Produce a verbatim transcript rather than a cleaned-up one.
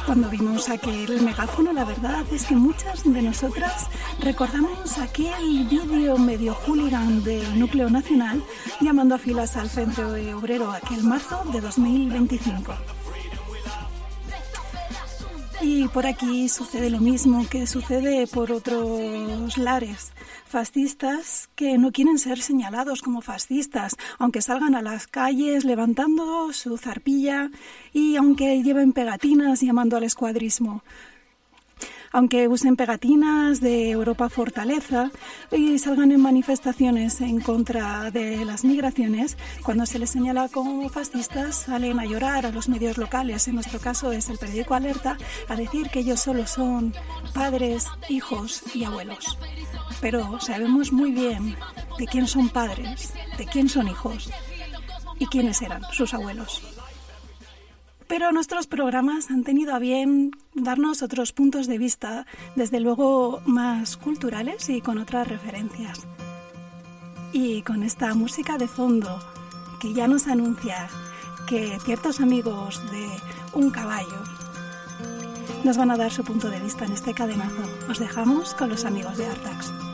Cuando vimos aquel megáfono, la verdad es que muchas de nosotras recordamos aquel vídeo medio hooligan del Núcleo Nacional llamando a filas al Frente Obrero aquel marzo de dos mil veinticinco. Y por aquí sucede lo mismo que sucede por otros lares. Fascistas que no quieren ser señalados como fascistas, aunque salgan a las calles levantando su zarpilla y aunque lleven pegatinas llamando al escuadrismo. Aunque usen pegatinas de Europa Fortaleza y salgan en manifestaciones en contra de las migraciones, cuando se les señala como fascistas salen a llorar a los medios locales, en nuestro caso es el periódico Alerta, a decir que ellos solo son padres, hijos y abuelos. Pero sabemos muy bien de quién son padres, de quién son hijos y quiénes eran sus abuelos. Pero nuestros programas han tenido a bien darnos otros puntos de vista, desde luego más culturales y con otras referencias. Y con esta música de fondo que ya nos anuncia que ciertos amigos de Un Caballo nos van a dar su punto de vista en este cadenazo, os dejamos con los amigos de Artax.